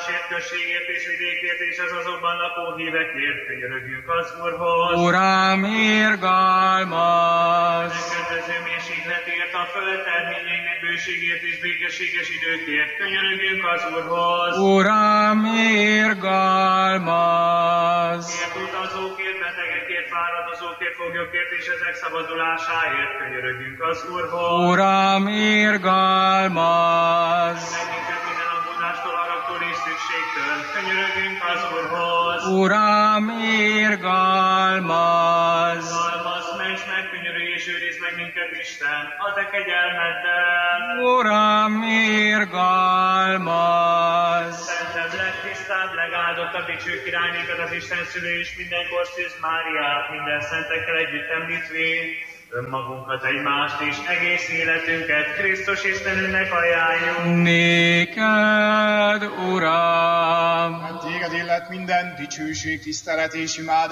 városért, községért és vidékért, és az azokban lakó hívekért könyörögjünk az Úrhoz. Uram, irgalmaz! Kedvező mérsékletért, a föld terményeinek bőségért és békességes időkért könyörögjünk az Úrhoz. Uram, irgalmaz! Ért utazókért, betegekért, fáradozókért, foglyokért és ezek szabadulásáért könyörögjünk az Úrhoz. Uram, irgalmaz! Megminket minden aggódástól, haragtól és szükségtől könyörögjünk az Úrhoz. Uram, irgalmaz! Irgalmaz, ments meg, könyörülj és őrizd meg minket, Isten, a te kegyelmeddel. Uram, irgalmaz! Szentebb, legtisztább, legáldottabb, dicső királynékat, az Isten szülő és mindenkor Szűz Máriát, minden szentekkel együtt említvén, önmagunkat, egymást és egész életünket Krisztus Istenünknek ajánljuk. Néked, Uram! Téged illet minden dicsőség, tisztelet és imádás.